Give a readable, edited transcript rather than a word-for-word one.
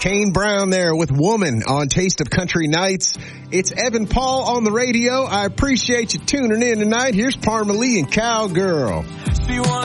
Kane Brown there with Woman on Taste of Country Nights. It's Evan Paul on the radio. I appreciate you tuning in tonight. Here's Parma Lee and Cowgirl.